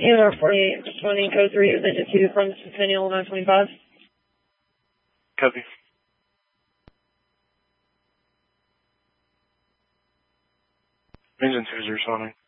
EMR 48, responding code 3, digit 2 from Centennial 925. Copy. Engine 2's responding.